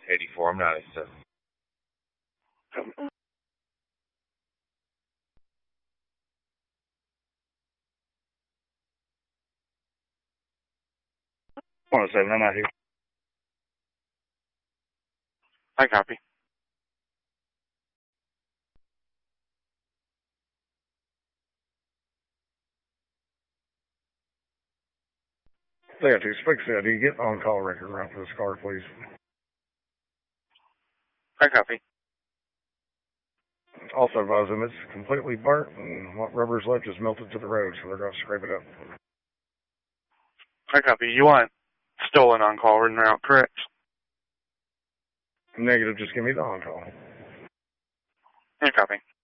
84, I'm 97. .7, I'm out here. I copy. Yeah, to speak to you, get on-call record right for this car, please. I copy. Also advise them it's completely burnt and what rubber's left is melted to the road, so they're going to scrape it up. I copy. You want stolen on-call en route, correct? Negative, just give me the on-call. I copy.